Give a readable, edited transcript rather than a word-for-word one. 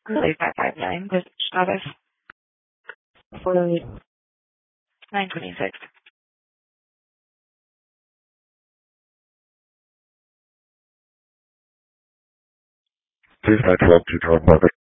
Really 559, but Shabbos for 926. Please 912 to John Market.